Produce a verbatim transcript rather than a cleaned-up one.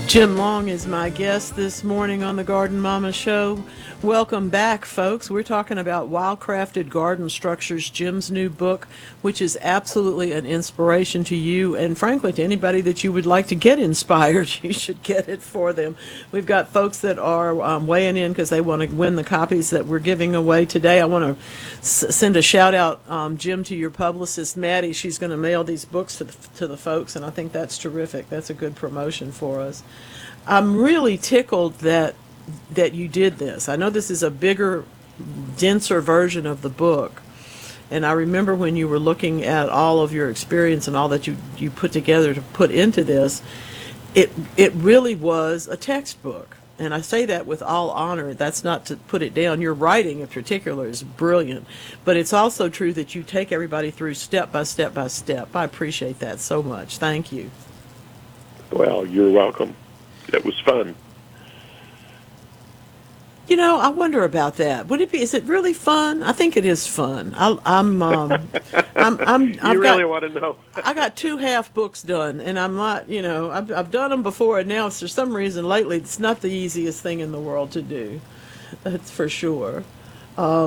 Jim Long is my guest this morning on the Garden Mama Show. Welcome back, folks. We're talking about Wildcrafted Garden Structures, Jim's new book, which is absolutely an inspiration to you and, frankly, to anybody that you would like to get inspired. You should get it for them. We've got folks that are um, weighing in because they want to win the copies that we're giving away today. I want to s- send a shout out, um, Jim, to your publicist, Maddie. She's going to mail these books to the, to the folks, and I think that's terrific. That's a good promotion for us. I'm really tickled that that you did this. I know this is a bigger, denser version of the book, and I remember when you were looking at all of your experience and all that you, you put together to put into this, it it really was a textbook. And I say that with all honor. That's not to put it down. Your writing in particular is brilliant, but it's also true that you take everybody through step by step by step. I appreciate that so much. Thank you. Well, you're welcome. It was fun. You know, I wonder about that. Would it be? Is it really fun? I think it is fun. I, I'm, um, I'm, I'm, You I've really got, want to know? I got two half books done, and I'm not, you know, I've, I've done them before, and now for some reason lately, it's not the easiest thing in the world to do. That's for sure.